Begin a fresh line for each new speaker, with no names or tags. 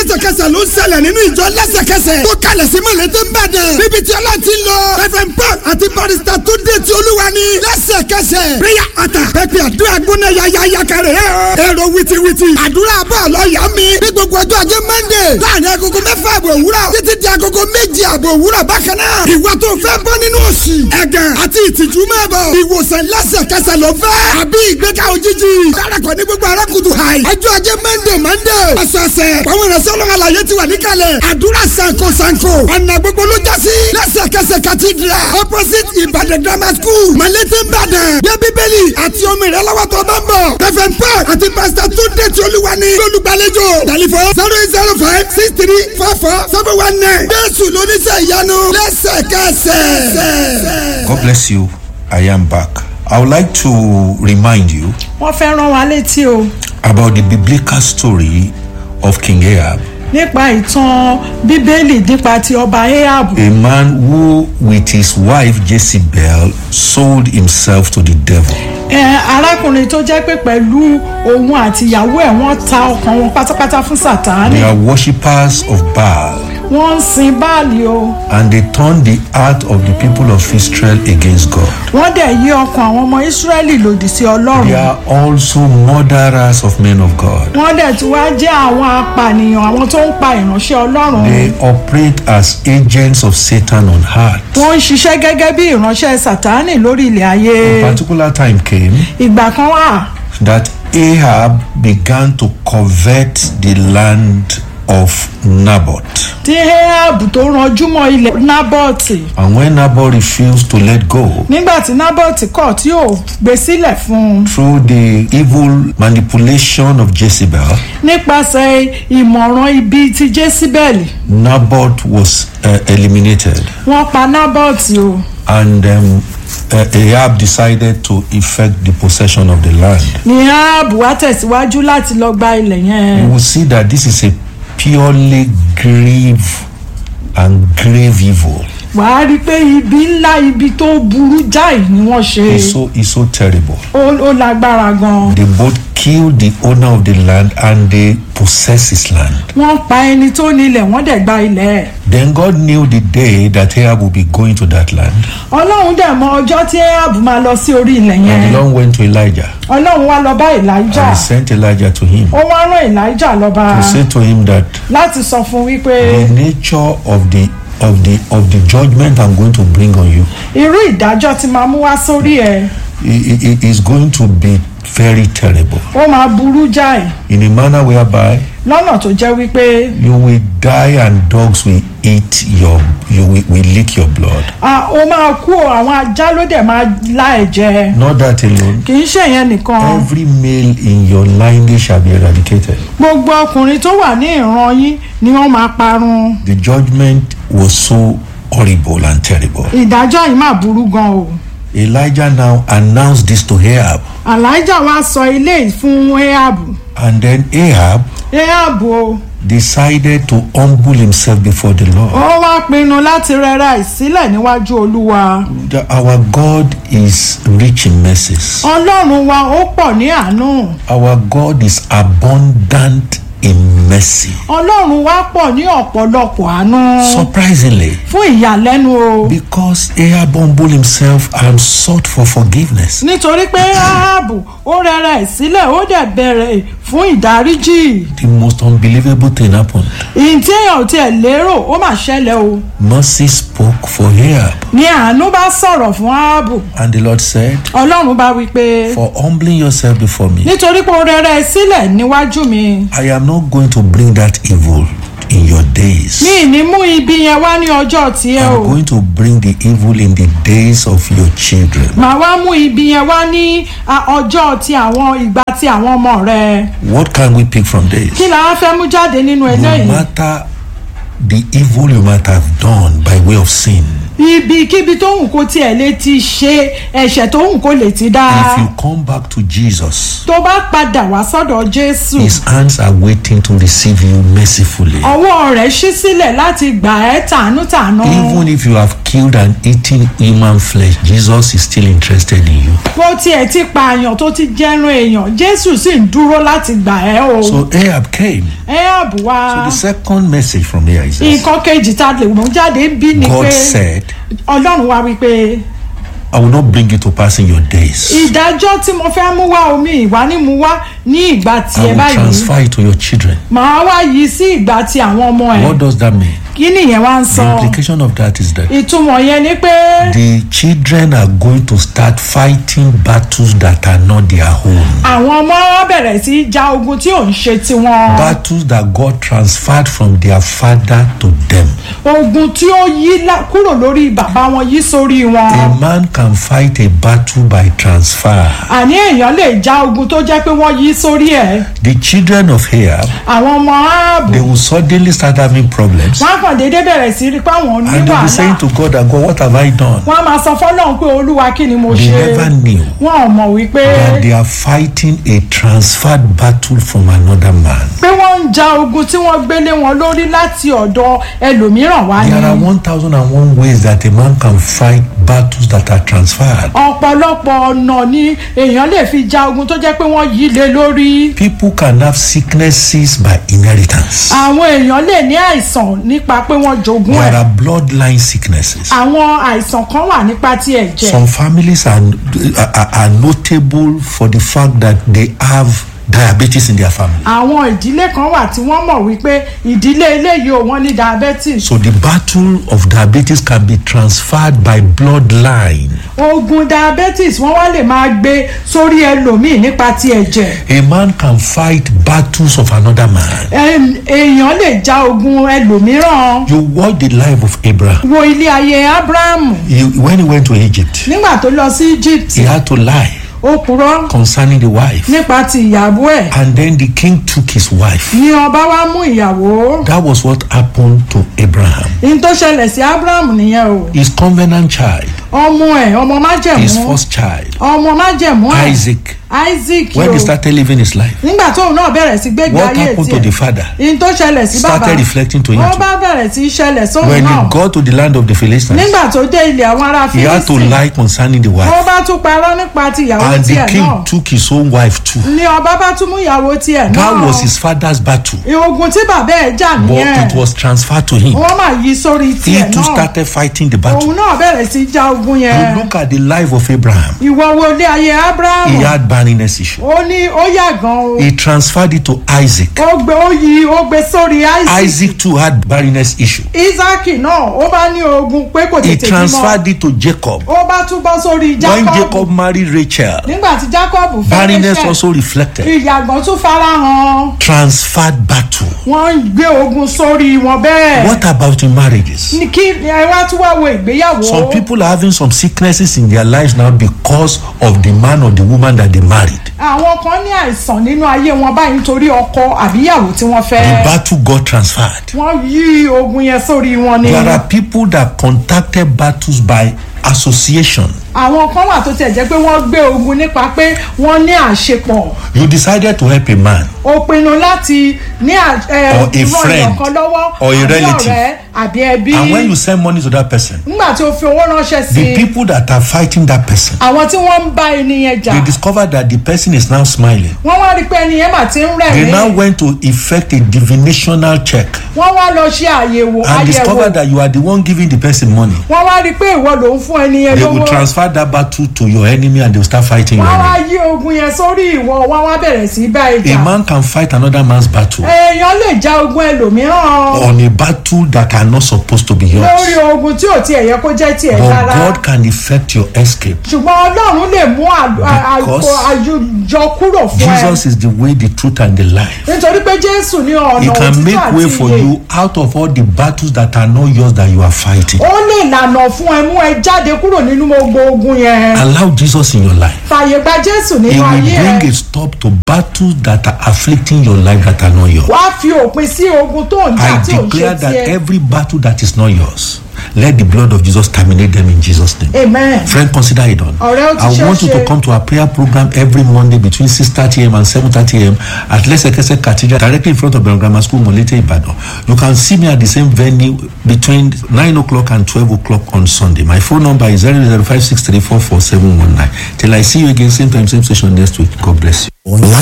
lẹ́sẹ̀kẹsẹ̀ ló ń ṣẹlẹ̀ nínú ìjọ lẹ́sẹ̀kẹsẹ̀ tó kalẹ̀ sí Mọ̀lété Ìbàdàn níbi tí Ọlọ́run ti lọ Reverend Paul àti Barrister Túndé tí Olúwa ní lẹ́sẹ̀kẹsẹ̀ prayer altar pẹpẹ àdúrà gbóná yáyáyá kẹrẹ èrò wìtìwìtì àdúrà bọ́ọ̀lù ọ̀yà mi ní gbogbo ọjọ́ ajé Monday láàrin agogo 6 àbọ̀ òwúrọ̀ títí di agogo 2 àbọ̀ òwúrọ̀ bákan náà ìwà tó fẹ́ bọ́ nínú òṣì ẹ̀gàn àti ìtìjú máa bọ̀ ìwòsàn lẹ́sẹ̀kẹsẹ̀ ló fẹ́ àbí ìgbéga òjijì darapọ̀ ní gbogbo arákùtù hàì ọjọ́ ajé Monday ọ̀sọ̀ọ̀sẹ̀ àwọn ìrẹsẹ̀ ọlọ́run àlàyé ti wà níkàlẹ̀ àdúrà sanko ọ̀nà gbogbo ló já sí lẹ́sẹ̀kẹsẹ̀ cathedral opposite Ìbàdàn grammar school Mọ̀lété Ìbàdàn yẹ bíbélì àti omi rẹ lọ́wọ́ tó bá ń bọ̀ Reverend Paul àti Pastor Túndé tí Olúwa ní olùgbàlejò tẹlifon 08056344719 Jésù lóníṣẹ́ ìyanu lẹ́sẹ̀kẹsẹ̀.
God bless you. I am back. I would like to remind you
wọ́n fẹ́ rán wa létí o
about the biblical story of King Ahab,
nípa ìtàn bíbélì nípa ti ọba Ahab,
a man who with his wife Jezebel sold himself to the devil.
arákùnrin tó jẹ́ pé pẹ̀lú òun àti ìyàwó ẹ̀ wọ́n ta ọkàn wọn pátápátá fún Sátánì.
They are worshippers of Baal,
wọ́n ń sin Báàlì o.
and they turned the heart of the people of Israel against God.
wọ́n dẹ̀ yí ọkàn àwọn ọmọ Ísírẹ́lì lòdì sí Ọlọ́run.
They are also murderers of men of God.
wọ́n dẹ̀ tún wá jẹ́ àwọn apànìyàn, àwọn tó ń pa ìránṣẹ́ Ọlọ́run.
They operate as agents of Satan on earth.
wọ́n ń ṣiṣẹ́ gẹ́gẹ́ bí ìránṣẹ́ Sátánì lórí ilẹ̀ ayé.
A particular time came
ìgbà kan wà
that Ahab began to covet the land of Naboth.
tí Ahab tó ranjú mọ́ ilẹ̀ Nábọ́ọ̀tì.
And when Naboth refused to let go
nígbà tí Nábọ́ọ̀tì kọ̀ tí ò gbé sílẹ̀ fún un
through the evil manipulation of Jezebel,
nípasẹ̀ ìmọ̀ràn ibi ti Jésíbẹ́lì,
Naboth was eliminated,
wọ́n pa Nábọ́ọ̀tì o.
and Ahab decided to effect the possession of the land.
ní Ahab wá tẹ̀síwájú láti lọ gba ilẹ̀
You
yẹn.
will see that this is a purely grave and grave evil.
wàá rí i pé ibi ńlá, ibi tó burú jáì ni wọ́n ṣe.
It's so terrible.
ó lágbára gan.
They both killed the owner of the land and they possess his land.
wọ́n pa ẹni tó nílẹ̀, wọ́n dẹ̀ gba ilẹ̀.
Then God knew the day that Ahab would be going to that land.
Ọlọ́run dẹ̀ mọ ọjọ́ tí Ahab máa lọ sí orí ilẹ̀
And the
yẹn.
Lord went to Elijah
Ọlọ́run wá lọ bá
and
Elijah.
he sent Elijah to him
ó wá rán Elijah lọ bá
to say to him that
láti sọ fún wípé
the nature of the judgment I'm going to bring on you
irú ìdájọ́ tí máa mú wá sórí ẹ̀
is going to be very terrible,
ó máa burú jáì,
in a manner whereby
lọ́nà tó jẹ́ wípé
you will die and dogs will eat will lick your blood.
ó máa kú o, àwọn ajá ló dẹ̀ máa lá ẹ̀jẹ̀.
Not that alone.
kì í ṣe yẹn nìkan,
Every male in your lineage shall be eradicated.
gbogbo ọkùnrin tó wà ní ìran yín ni wọ́n máa parun.
The judgment was so horrible and terrible.
ìdájọ́ yìí máa burú gan o.
Elijah now announced this to Ahab,
Elijah wá sọ ilé fún Ahab.
and then Ahab
Ahab o,
decided to humble himself before the Lord.
ó wá pinnu láti rẹra ìsílẹ̀ níwájú Olúwa.
Our God is rich in mercies.
Ọlọ́run wa ó pọ̀ ní àánú.
Our God is abundant in mercy.
Ọlọ́run wa pọ̀ ní ọ̀pọ̀lọpọ̀ àánú.
Surprisingly,
fún ìyàlẹ́nu o.
because Ahab humbled himself and sought for forgiveness,
nítorí pé Ahab ó rẹra ìsílẹ̀, ó dẹ̀ bẹ̀rẹ̀ fún ìdáríjì.
the most unbelievable thing happened.
ìyìn tí èèyàn ò tiẹ̀ lérò ó mà ṣẹlẹ̀ o.
Mercy spoke for Ahab,
ní àánú bá sọ̀rọ̀ fún Ahab.
and the Lord said,
Ọlọ́run bá wí pé
for humbling yourself before me,
nítorí pé ó rẹra ìsílẹ̀ níwájú mi,
I am not going to bring that evil in your days.
mi ní mú ibi yẹn wá ní ọjọ́ tiẹ̀
I'm
o.
going to bring the evil in the days of your children.
màá wá mú ibi yẹn wá ní ọjọ́ ti àwọn ìgbà ti àwọn ọmọ rẹ.
What can we pick from this?
kí la wá fẹ́ mú jáde nínú
No
eléyìí?
matter the evil you might have done by way of sin,
ibikíbi tó hùn kó tiẹ̀ lè ti ṣe ẹ̀ṣẹ̀ tó hùn kó lè ti dá.
If you come back to Jesus,
tó bá padà wá sọ́dọ̀ Jésù.
His hands are waiting to receive you mercifully.
ọwọ́ rẹ̀ ṣí sílẹ̀ láti gbà ẹ́ tàánútàánú.
Even if you have killed and eaten human flesh, Jesus is still interested in you.
bó tiẹ̀ ti pààyàn tó ti jẹrun èèyàn Jésù sì ń dúró láti gbà ẹ́ o.
So Ahab came.
Ahab wá.
So the second message from here is this.
nǹkan kejì tá a lè mú jáde bí ni
God
pé
said,
Ọlọ́run wá wípé
I will not bring you to pass in your days.
ìdájọ́ tí mo fẹ́ mú wá omi ìwá ní mú wá ní ìgbà
I
tiẹ̀
will
báyìí
transfer it to your children.
màá wá yí sí ìgbà ti àwọn ọmọ ẹ̀.
What does that mean?
kí nìyẹn wá ń
The
sọ.
implication of that is that
ìtumọ̀ yẹn ni pé
the children are going to start fighting battles that are not their own.
àwọn ọmọ wọn bẹ̀rẹ̀ sí í ja ogun tí ò ń ṣe tiwọn.
Battles that God transferred from their father to them.
ogun tí ó yí kúrò lórí bàbá wọn yí sórí wọn.
A man can fight a battle by transfer.
àní èèyàn lè ja ogun tó jẹ́ pé wọ́n yí sórí ẹ̀.
The children of Ahab,
àwọn ọmọ Áábù
they will suddenly start having problems.
wọ́n á kàn déédéé bẹ̀rẹ̀ sí rí pé àwọn ní
And they'll be saying
wàhálà.
to God that, God, what have I done?
wọ́n á máa sọ fọ́lọ́run pé olúwa kí ni mo
They
ṣe.
never knew
wọ́n ò mọ̀ wípé
that they are fighting a transferred battle from another man.
pé wọ́n ń ja ogun tí wọ́n gbélé wọn lórí láti ọ̀dọ̀ ẹlòmíràn wá
There are
ní.
1,001 ways that a man can fight battles that are transferred.
ọ̀pọ̀lọpọ̀ ọ̀nà ni èèyàn lè fi ja ogun tó jẹ́ pé wọ́n yí lé lórí.
People can have sicknesses by inheritance.
àwọn èèyàn lè ní àìsàn nípa pé wọ́n jogún
There
ẹ̀.
are bloodline sicknesses.
àwọn àìsàn kan wà nípa ti ẹ̀jẹ̀.
Some families are notable for the fact that they have diabetes in their family.
àwọn ìdílé kan wà tí wọ́n mọ̀ wípé ìdílé eléyìí ò wọ́n ní diabetes.
So the battle of diabetes can be transferred by bloodline.
ogun diabetes wọ́n wá lè máa gbé sórí ẹlòmíì nípa ti ẹ̀jẹ̀.
A man can fight battles of another man.
èèyàn lè ja ogun ẹlòmíràn.
You watch the life of Abraham.
wo ilé ayé Abrahamu
When he went to Egypt,
nígbà tó lọ sí Egypt
he had to lie
ó purọ́
concerning the wife.
nípa ti ìyàwó ẹ̀.
And then the king took his wife.
ni ọba wa mú ìyàwó.
That was what happened to Abraham.
ní tó ṣẹlẹ̀ sí Abrahamu nìyẹn o.
His covenant child,
ọmọ májẹ̀mú.
his first child,
ọmọ májẹ̀mú ẹ̀.
Isaac,
Isaac
when
o.
he started living his life,
nígbà tóun náà bẹ̀rẹ̀ sí gbégbé
what
ayé
happened to the
tiẹ̀.
father?
ní tó ṣẹlẹ̀ sí bàbá.
Started reflecting to him
wọ́n
too.
bá bẹ̀rẹ̀ sí ṣẹlẹ̀ sóun
When
náà.
he got to the land of the Philistines,
nígbà tó dé ilẹ̀ àwọn ará
he had to
Fílísì.
lie concerning the wife.
wọ́n bá tún parọ́ nípa ti ìyàwó
And the
tiẹ̀
king
náà.
took his own wife too.
ni ọba bá tún mú ìyàwó tiẹ̀ náà.
That was his father's battle.
ogun tí bàbá ẹ̀ jà
But
nìyẹn.
it was transferred to him.
wọ́n máa yí sórí
He
tiẹ̀
too
náà.
started fighting the battle.
òun náà bẹ̀rẹ̀ sí já ogun
You
yẹn.
look at the life of Abraham.
ìwọ wo ilé ayé Abrahamu.
He had barrenness issue.
ó ní ó yà gan o.
He transferred it to Isaac.
ó gbé sórí Isaac.
Isaac too had barrenness issue.
Isaac náà ó bá ní ogun pé kò
He
tètè bímọ.
transferred it to Jacob.
ó bá tún bọ́ sórí
When
Jacob.
Jacob married Rachel,
nígbà tí Jacob fẹ́
barrenness
Rachel,
also reflected.
ìyàgbọ́n tún farahàn.
Transferred battle.
wọ́n ń gbé ogun sórí wọn bẹ́ẹ̀.
What about in marriages?
ní kí ẹ wá tún wá wo ìgbéyàwó.
Some people are having some sicknesses in their lives now because of the man or the woman that they married.
àwọn kan ní àìsàn nínú ayé wọn báyìí nítorí ọkọ àbíyàwó tí wọ́n
The
fẹ́.
battle got transferred.
wọ́n yí ogun yẹn sórí wọn ni.
There are people that contacted battles by association.
àwọn kan wà tó tiẹ̀ jẹ́ pé wọ́n gbé ogun nípa pé wọ́n ní àṣepọ̀.
You decided to help a man
o pinnu láti ní
Or a friend,
kan lọ́wọ́
or a
àbí
relative.
ọ̀rẹ́ àbí ẹbí.
and when you send money to that person,
nígbà tí o fi owó ránṣẹ́ sí
the people that are fighting that person,
àwọn tí wọ́n ń bá ènìyàn jà
they discover that the person is now smiling.
wọ́n wá rí pé ènìyàn mà ti ń
They now
rẹ̀rín.
went to effect a divinational check
wọ́n wá lọ ṣe àyẹ̀wò
and discover that you are the one giving the person money.
wọ́n wá rí pé ìwọ ló ń fún ènìyàn
They will
lówó.
transfer that battle to your enemy and they will start fighting your
wọ́n wá
enemy.
yí ogun yẹn sórí ìwọ wọ́n wá bẹ̀rẹ̀ sí bá
A
ìjà.
man can fight another man's battle
èèyàn lè já ogun ẹlòmíràn
on a battle that are not supposed to be yours.
lórí ogun tí ò tiẹ̀ yẹ kó jẹ́ tiẹ̀
But
rárá.
God can effect your escape.
ṣùgbọ́n Ọlọ́run lè mú
Because
àyùjọ kúrò fún ẹ.
Jesus is the way, the truth, and the life.
nítorí pé Jésù ní ọ̀nà
He can
òtítọ́
make way
àti
for
ìyè.
you out of all the battles that are not yours that you are fighting.
ó lè lànà fún ẹ mú ẹ jáde kúrò nínú gbogbo ogun yẹn.
Allow Jesus in your life.
fàyè gba Jésù
He
nínú
will
ayé
bring
ẹ.
a stop to battles that are afflicting your life that are not yours.
wá fi òpin sí ogun tó ń jà
I
tí ò ń ṣe
declare that
tiẹ̀.
every battle that is not yours, let the blood of Jesus terminate them in Jesus' name.
Amen.
Friend, consider it done. I want you to come to our prayer program every Monday between 6:30 a.m. and 7:30 a.m. at Lesekese Cathedral, directly in front of the Grammar School, Molete, Ibadan. You can see me at the same venue between 9 o'clock and 12 o'clock on Sunday. My phone number is 00563444719. Till I see you again, same time, same session next week. God bless you.